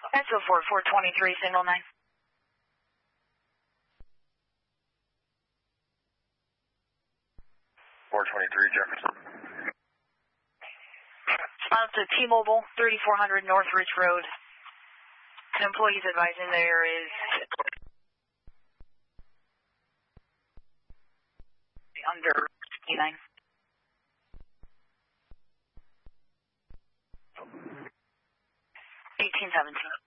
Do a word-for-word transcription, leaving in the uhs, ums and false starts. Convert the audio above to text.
S O four four twenty-three, single nine. four twenty-three Jefferson. Out to T-Mobile, thirty-four hundred North Ridge Road. An employee's advising there is under sixty-nine. eighteen seventeen.